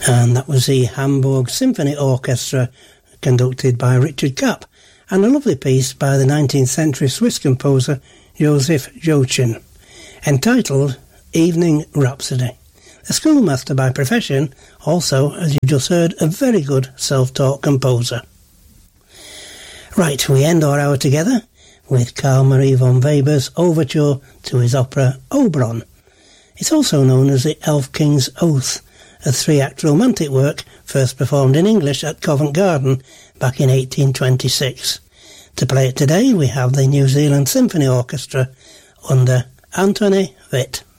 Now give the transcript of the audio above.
And that was the Hamburg Symphony Orchestra, conducted by Richard Kapp, and a lovely piece by the 19th century Swiss composer Joseph Joachim, entitled Evening Rhapsody. A schoolmaster by profession, also, as you just heard, a very good self-taught composer. Right, we end our hour together with Carl Marie von Weber's overture to his opera Oberon. It's also known as the Elf King's Oath, a three-act romantic work first performed in English at Covent Garden back in 1826. To play it today, we have the New Zealand Symphony Orchestra under Anthony Witt.